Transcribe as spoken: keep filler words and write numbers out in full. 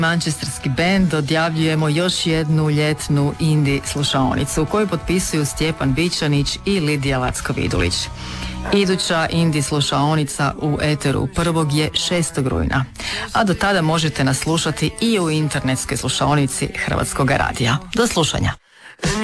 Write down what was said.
Manchesterski bend odjavljujemo još jednu ljetnu indie slušaonicu koju potpisuju Stjepan Bičanić i Lidija Lacko-Vidulić. Iduća indie slušaonica u eteru prvog je šestog rujna, a do tada možete nas slušati i u internetskoj slušaonici Hrvatskog radija. Do slušanja.